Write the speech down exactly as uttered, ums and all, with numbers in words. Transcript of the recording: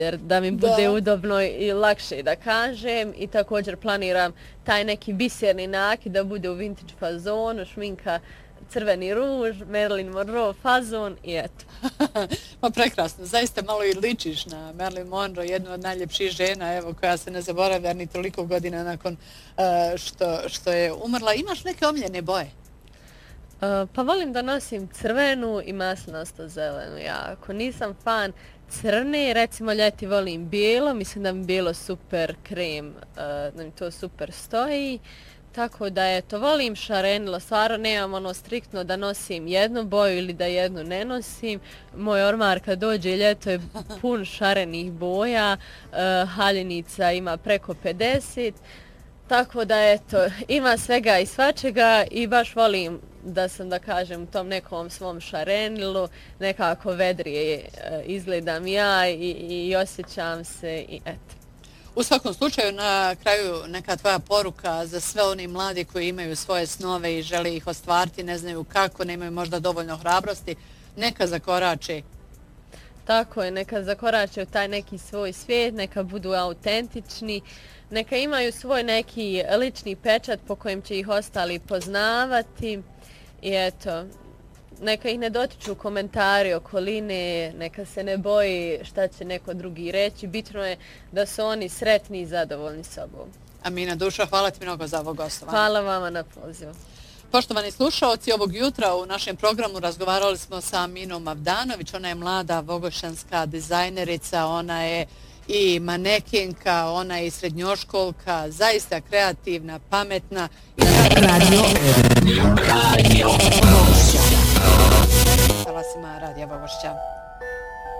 jer da mi bude da. udobno i lakše da kažem i također planiram taj neki biserni nakit da bude u vintage fazonu, šminka crveni ruž, Marilyn Monroe fazon i eto. Pa prekrasno, zaista malo i ličiš na Marilyn Monroe, jednu od najljepših žena, evo, koja se ne zaboravlja ni toliko godina nakon uh, što, što je umrla. Imaš neke omiljene boje? Uh, pa volim da nosim crvenu i maslinasto zelenu jako. Nisam fan crne, recimo ljeti volim bijelo, mislim da mi bijelo super krem, uh, da mi to super stoji. Tako da eto, volim šarenilo, stvarno nemam ono striktno da nosim jednu boju ili da jednu ne nosim. Moj ormar kad dođe ljeto je pun šarenih boja, uh, haljenica ima preko pedeset. Tako da eto, ima svega i svačega i baš volim da sam, da kažem, u tom nekom svom šarenilu, nekako vedrije izgledam ja i, i osjećam se i eto. U svakom slučaju, na kraju neka tvoja poruka za sve oni mladi koji imaju svoje snove i žele ih ostvariti, ne znaju kako, nemaju možda dovoljno hrabrosti, neka zakorače. Tako je, neka zakorače u taj neki svoj svijet, neka budu autentični, neka imaju svoj neki lični pečat po kojem će ih ostali poznavati i eto, neka ih ne dotiču komentari okoline, neka se ne boji šta će neko drugi reći. Bitno je da su oni sretni i zadovoljni sobom. Amina Dušo, hvala ti mnogo za ovo gostovanje. Hvala vama na pozivu. Poštovani slušaoci, ovog jutra u našem programu razgovarali smo sa Aminom Avdanović. Ona je mlada vogošanska dizajnerica, ona je i manekinka, ona je i srednjoškolka, zaista kreativna, pametna. Radio Radio Vogošća. Talasima Radija Vogošća.